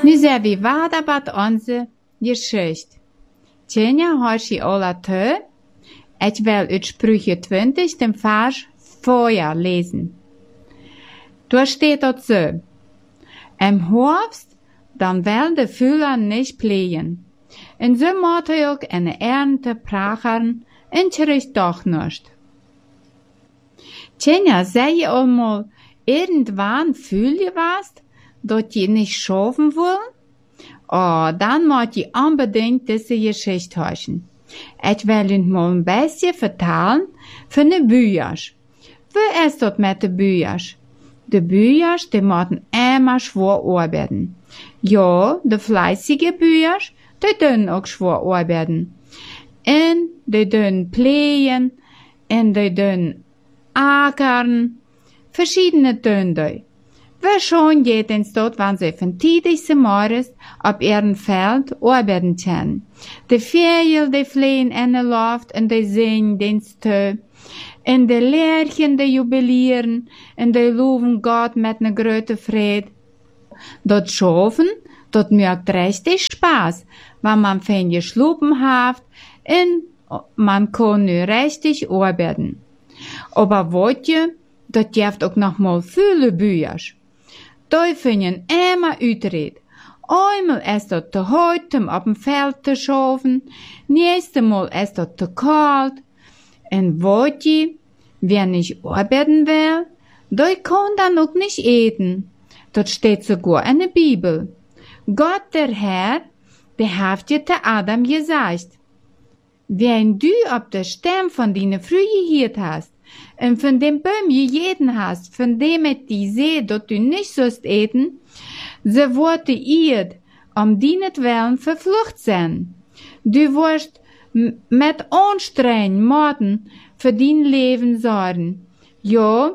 Nu zijn we verder bij onze geschichte. Tjena has je alle te. Ik wil uit Sprüche 20, den Vers vorher lesen. Da steht dort so: Hoofst, dan wil de Füller nicht pflegen. En so moet hij ook een ernte prachern, en terug doch nicht. Tjena, sei je allemaal irgendwann fühl je was, dat je nicht schaffen will? Oh, dan moet je unbedingt diese Geschichte hören. Ich will Ihnen mal ein bisschen vertellen von den Büchern. Wie ist das mit den Büchern? Die Bücher, die müssen immer schwer arbeiten. Ja, die fleißigen Bücher, die tun auch schwer arbeiten. Und die tun pflegen, und die tun ackern, verschiedene tun die. Wie schon jedenfalls dort, wenn sie von tidigste Morgens auf ihrem Feld arbeiten können. Die Vögel, die fliegen in der Luft und die singen den Stö. Und die Lerchen, die jubilieren und die loben Gott mit einer großen Freude. Dort schaffen, dort macht richtig Spaß, wenn man fein geschlafen hat und man kann nu richtig arbeiten. Aber wollt ihr, dort gibt auch noch mal viele Bücher. Die finden immer uitred. Einmal ist das te heut, um auf dem Feld zu schaffen. Nächstes Mal ist das te kalt. Und wollt ihr, wer nicht arbeiten will, der kann dann auch nicht eten. Das steht sogar in der Bibel. Gott, der Herr, der hat dir zu Adam gesagt: Wenn du auf der Stamm von deiner Früh gehört hast, und von dem Baum gegessen hast, von dem ich die sehe, dass du nicht sollst eten, so wurde ihr deinetwillen verflucht sein. Du wirst mit Anstrengung Morden für dein Leben sorgen. Ja,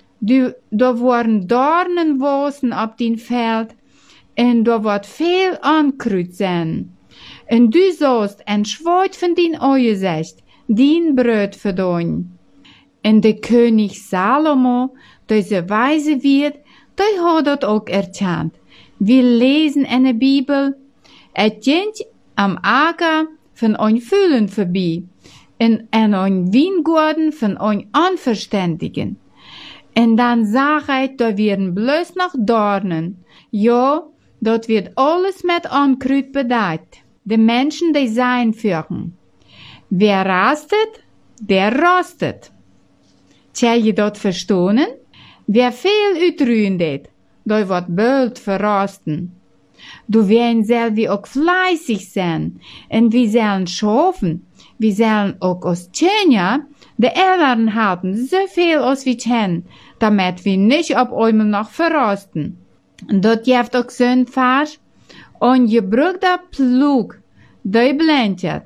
da waren Dornen wachsen auf dein Feld, und da wird viel Unkraut sein. Und du sollst ein Schwert von dein Angesicht, dein Brot verdauen. Und der König Salomo, der so weise wird, der hat das auch erkannt. Wir lesen in der Bibel: Es geht am Acker von ein Fühlen vorbei, und an ein Weingarten von ein Unverständigen. Und dann sag ich, da werden bloß noch Dornen. Ja, dort wird alles mit Unkraut bedeckt. Die Menschen, die sein führen. Wer rastet, der rostet. Tja, je dat verstonen? Wer viel uitruien deed, der wordt bald verrosten. Du werden selber auch fleißig sein, und wir sollen schaffen, wir sollen auch aus Tjena, die Eltern halten, so viel als wir können, damit wir nicht auf einmal noch verrosten. Und dort gibt auch so ein Vers: Ein gebruikter Pflug, der blendet,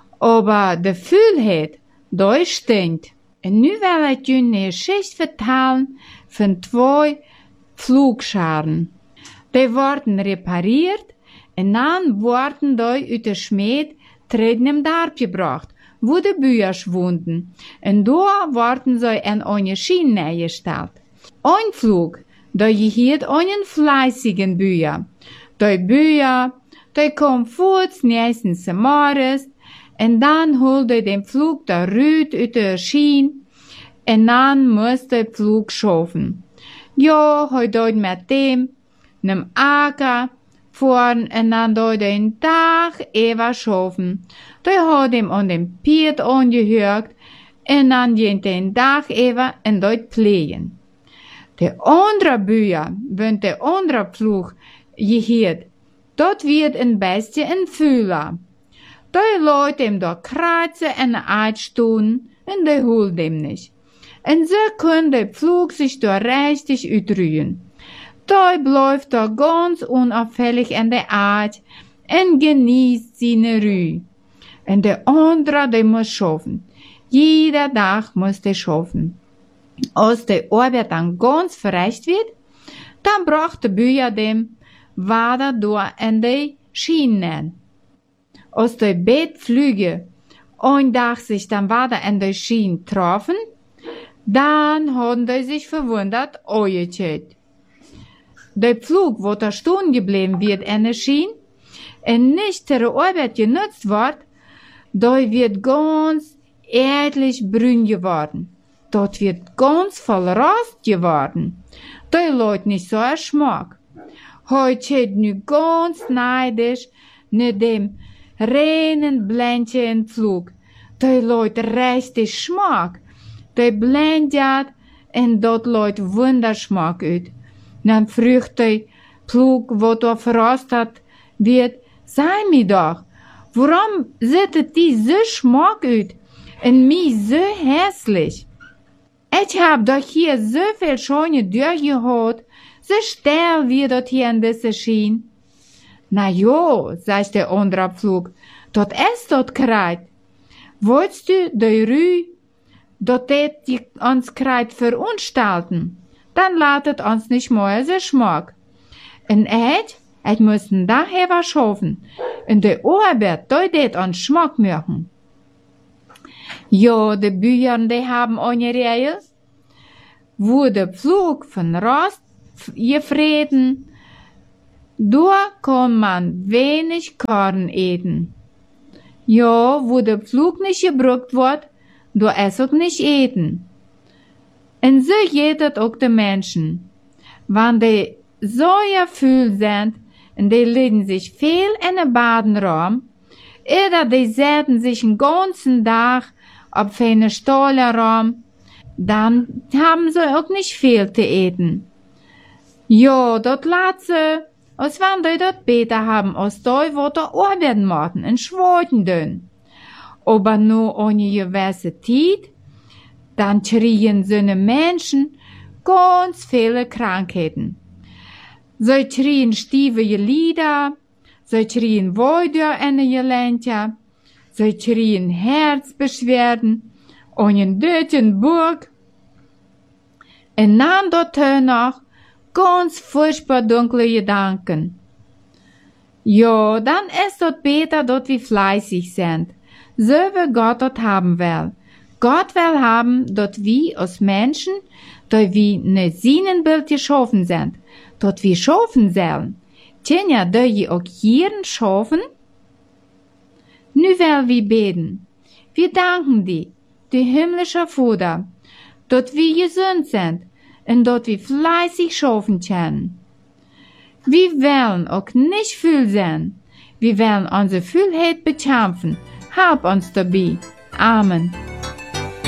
aber der Fühlheit, der stinkt. En nu wil ik jullie een geschichte vertellen van 2 Pflugscharen. Die worden repariert en dan worden die uit de schmied terug in Dorp gebracht, wo de Bücher woonden. En daar worden sie in eine Schiene eingestellt. Ein Pflug, der gehört einen fleißigen Bücher. Die Bücher, die kommen kurz nächstens zum Morgens. En dan holt hij den Pflug der Rüd uit de Schiene, en dan muss der Pflug schaffen. Ja, hij doet met dem, nem Acker, fahren, en dan doet hij een dag even schaffen. Hij hat hem an dem Piet angehört, en dan geht hij een dag even en doet pflegen. De andere Bücher, wenn der andere Pflug gehört, dort wird ein bisschen ein Fühler. Die Leute ihm da kreuzen en uitstoen, en die holt hem nicht. En so kann der Pflug sich da richtig uitruhen. Die bleibt da ganz unauffällig in der Art en genießt seine Ruhe. En der andere, der muss schaffen. Jeder Tag muss der schaffen. Als die Arbeit dann ganz verreicht wird, dann braucht der Bücher dem weiter da in die Schienen. Als die Bettflüge ein Tag sich dann weiter in die Schienen trafen, dann haben die sich verwundert angezählt. der Pflug, wo da stehen geblieben wird, schien, und nicht zur Arbeit genutzt wird, da wird ganz ehrlich brün geworden. Dort wird ganz voll Rost geworden. Da Leute nicht so ein Schmack. Heute steht nu ganz neidisch ne dem reinen Blendchen Pflug. Da Leute richtig Schmack. Da blendet und dort Leute Wunderschmack ut. Dann fragt der Pflug, wo da verrostet wird, sei mir doch, warum sieht die so Schmack ut und mich so hässlich? Ich hab doch hier so viel schöne durchgeholt, so still wie dort hier in dieser Schien. Na jo, sagt der andere Pflug, dort ist dort kreit. Wolltest du die Rüh, dort die uns kreit verunstalten? Dann ladet uns nicht mehr so Schmack. Und ich müssen daher was schaffen. Und die Arbeit, dort uns Schmack machen. Ja, die Bücher, die haben eine Regel, wo der Pflug von Rost gefrieden, da kann man wenig Korn eten. Ja, wo der Pflug nicht gebraucht wird, da es auch nicht eten. Und so geht es auch den Menschen. Wenn die so erfüllt sind, und die legen sich viel in den Badenraum, oder die setzen sich den ganzen Tag auf einen Stollerraum, dann haben sie auch nicht viel zu eten. Ja, dort lassen, als wenn die dort besser haben, als die, wo die arbeiten machen, in Schwarten dünn. Aber nur ohne gewisse Zeit, dann kriegen so eine Menschen ganz viele Krankheiten. Sie kriegen stiefige Lieder, sie kriegen Wäuder in den Gelenken, sie kriegen Herzbeschwerden und einen döden Burg. Und dann dort noch ganz furchtbar dunkle Gedanken. Ja, dann ist dort besser, dort wie fleißig sind. So wie Gott dort haben will. Gott will haben, dort wie aus Menschen, dort wie ne Sinnenbild geschaffen sind, dort wie schaffen sollen. Tja, dort je auch hier schaffen? Nu will wir beten. Wir danken dir, die himmlische Vater, dort wir gesund sind und dort wir fleißig schaffen können. Wir wollen auch nicht viel sein. Wir wollen unsere Fühlheit bekämpfen. Help uns dabei. Amen.